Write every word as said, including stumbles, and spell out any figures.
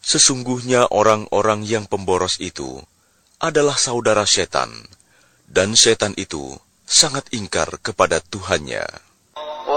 Sesungguhnya orang-orang yang pemboros itu adalah saudara setan, dan setan itu sangat ingkar kepada Tuhannya.